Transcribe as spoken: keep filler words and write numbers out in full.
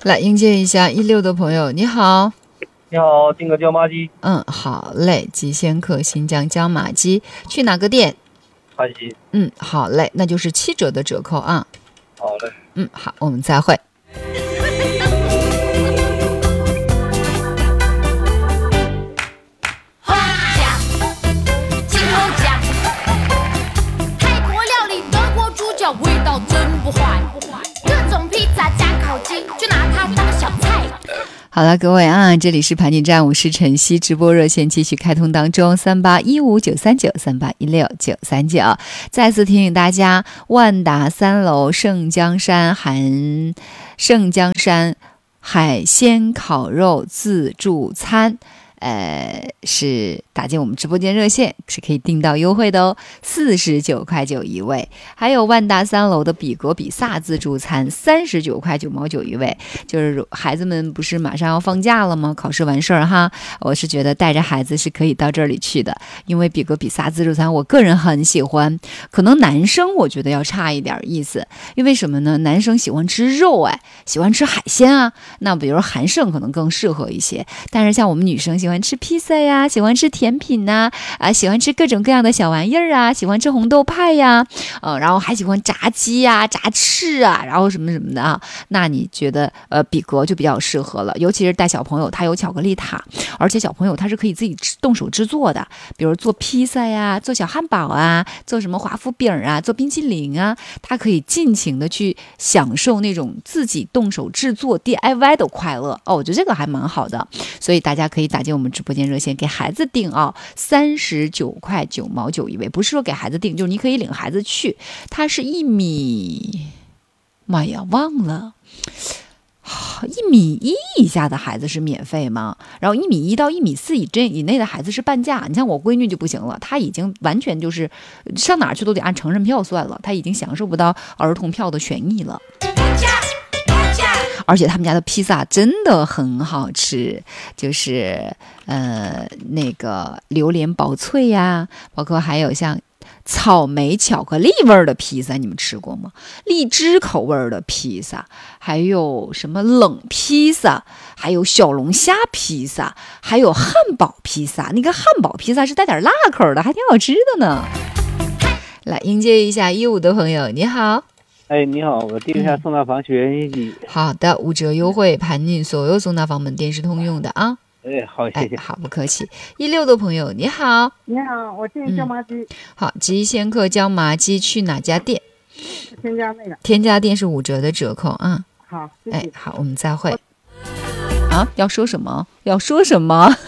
来迎接一下一六的朋友，你好。 你好，订个椒麻鸡。 嗯，好嘞，吉先客新疆椒麻鸡，去哪个店？ 汉西。 嗯，好嘞，那就是七折的折扣啊。 好嘞。 嗯，好，我们再会。 味道真不坏，各种披萨加烤鸡，就拿它当小菜。 好了，各位啊，这里是盘锦站，我是晨曦，直播热线继续开通当中，三八一五九三九三八一六九三九。再次提醒大家，万达三楼盛江山韩盛江山海鲜烤肉自助餐。呃，是打进我们直播间热线，是可以订到优惠的哦，四十九块九一位。还有万达三楼的比格比萨自助餐，三十九块九毛九一位。就是孩子们不是马上要放假了吗？考试完事儿哈，我是觉得带着孩子是可以到这里去的，因为比格比萨自助餐我个人很喜欢，可能男生我觉得要差一点意思，因为什么呢？男生喜欢吃肉，哎，喜欢吃海鲜啊，那比如韩盛可能更适合一些，但是像我们女生喜欢吃披萨呀，喜欢吃甜品呐、啊，啊，喜欢吃各种各样的小玩意儿啊，喜欢吃红豆派呀，呃，然后还喜欢炸鸡呀、炸翅啊，然后什么什么的啊，那你觉得呃比格就比较适合了，尤其是带小朋友，他有巧克力塔，而且小朋友他是可以自己动手制作的，比如做披萨呀，做小汉堡啊，做什么华夫饼啊，做冰淇淋啊，他可以尽情的去享受那种自己动手制作 D I Y 的快乐哦，我觉得这个还蛮好的，所以大家可以打进我们直播间热线给孩子订啊，三十九块九毛九一位，不是说给孩子订，就是你可以领孩子去，他是一米，妈呀，忘了。一米一以下的孩子是免费吗？然后一米一到一米四以这以内的孩子是半价。你像我闺女就不行了，她已经完全就是上哪儿去都得按成人票算了，她已经享受不到儿童票的权益了。而且他们家的披萨真的很好吃，就是呃那个榴莲薄脆呀，包括还有像草莓巧克力味儿的披萨，你们吃过吗？荔枝口味儿的披萨，还有什么冷披萨，还有小龙虾披萨，还有汉堡披萨。那个汉堡披萨是带点辣口的，还挺好吃的呢。来迎接一下一五的朋友，你好。 哎，你好，我订一下送大房学员机、嗯。 好的，五折优惠，盘锦所有送大房门店是通用的啊。 哎，好，谢谢。 哎、好，不客气。一六的朋友，你好。 你好，我订椒麻鸡、嗯。 好，吉先客椒麻鸡去哪家店？ 添加那个。 添加店是五折的折扣啊。 好，谢谢。 哎，好，我们再会。啊，要说什么？要说什么？